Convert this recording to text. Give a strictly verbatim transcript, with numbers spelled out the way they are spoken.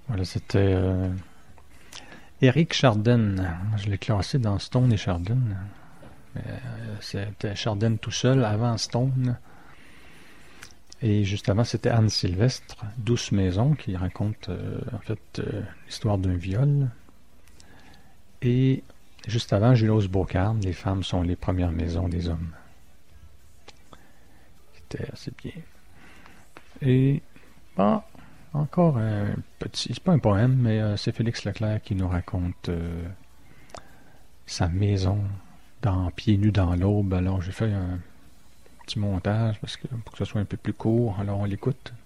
Voilà, c'était euh, Éric Chardin. Je l'ai classé dans Stone et Chardin. Mais, euh, c'était Chardin tout seul avant Stone. Et juste avant, c'était Anne Sylvestre, Douce Maison, qui raconte euh, en fait euh, l'histoire d'un viol. Et juste avant, Julos Bocard, Les femmes sont les premières maisons des hommes. C'était assez bien. Et bon, encore un petit, c'est pas un poème, mais euh, c'est Félix Leclerc qui nous raconte euh, sa maison dans Pieds nus dans l'aube. Alors j'ai fait un petit montage parce que pour que ce soit un peu plus court. Alors on l'écoute.